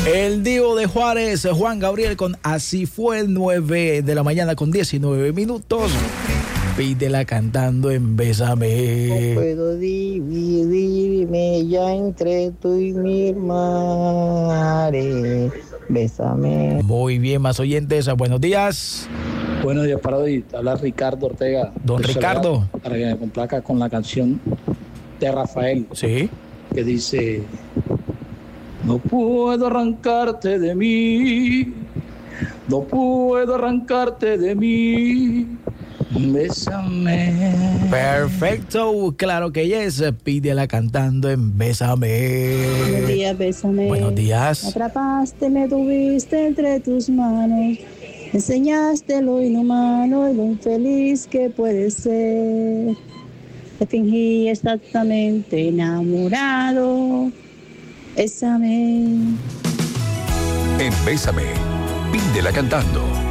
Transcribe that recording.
El Divo de Juárez, Juan Gabriel con Así Fue, 9 de la mañana con 19 minutos. Pídela cantando en Bésame. No puedo dividirme ya entre tú y mi madre. Bésame. Muy bien, más oyentes. Buenos días. Buenos días para hoy. Habla Ricardo Ortega. Don Ricardo. Para que me complaca con la canción de Rafael. Sí. Que dice: no puedo arrancarte de mí. No puedo arrancarte de mí. Bésame. Perfecto, claro que yes. Pídela cantando en Bésame. Buenos días, bésame. Buenos días. Me atrapaste, me tuviste entre tus manos. Enseñaste lo inhumano y lo infeliz que puede ser. Te fingí exactamente enamorado. Bésame. En Bésame, pídela cantando.